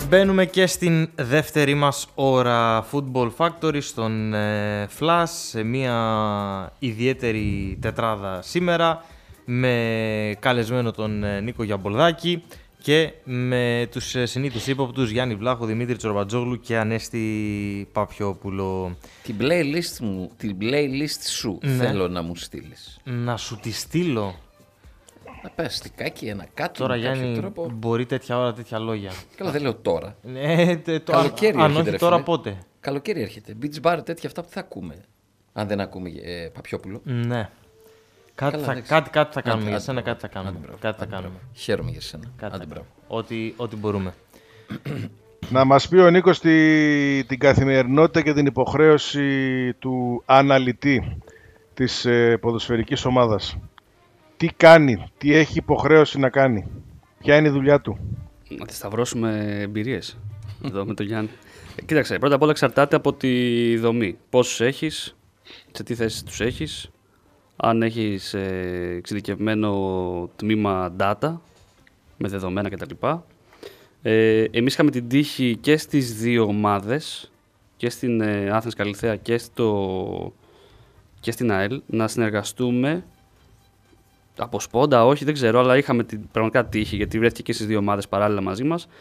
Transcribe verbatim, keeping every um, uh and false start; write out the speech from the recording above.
Μπαίνουμε και στην δεύτερη μας ώρα Football Factory στον ε, Flash, σε μια ιδιαίτερη τετράδα σήμερα με καλεσμένο τον ε, Νίκο Γιαμπολδάκη και με τους ε, συνήθεις ύποπτους Γιάννη Βλάχο, Δημήτρη Τσορμπατζόγλου και Ανέστη Παπιόπουλο. Την playlist μου, την playlist σου ναι. θέλω να μου στείλεις. Να σου τη στείλω. Να πες στικάκι, ένα κάτι. Τώρα Γιάννη τρόπο. Μπορεί τέτοια ώρα τέτοια λόγια. Καλά δεν λέω τώρα. Ναι, τε, το, Καλοκαίρι αν, έρχεται. Αν όχι τώρα φίλε. Πότε. Καλοκαίρι έρχεται. Beach bar τέτοια αυτά που θα ακούμε. Αν δεν ακούμε ε, Παπιόπουλο. Ναι. Κάτι, Καλά, θα, κάτι, κάτι θα κάνουμε για σένα, κάτι θα κάνουμε. Άντε, κάτι θα κάνουμε. Χαίρομαι για σένα. Άντε, ό,τι, ό,τι μπορούμε. Να μας πει ο Νίκος τη, την καθημερινότητα και την υποχρέωση του αναλυτή της ε, ποδοσφαιρικής ομάδας. Τι κάνει, τι έχει υποχρέωση να κάνει, ποια είναι η δουλειά του. Να τη σταυρώσουμε εμπειρίες εδώ με τον Γιάννη. Κοίταξε, πρώτα απ' όλα εξαρτάται από τη δομή. Πόσους έχεις, σε τι θέσεις τους έχεις, αν έχεις ε, εξειδικευμένο τμήμα data με δεδομένα κτλ. Ε, εμείς είχαμε την τύχη και στις δύο ομάδες, και στην ε, Άθενας Καλιθέα και, στο, και στην ΑΕΛ, να συνεργαστούμε από σπόντα, όχι, δεν ξέρω, αλλά είχαμε την πραγματικά τύχη, γιατί βρέθηκε και στις δύο ομάδες παράλληλα μαζί μας,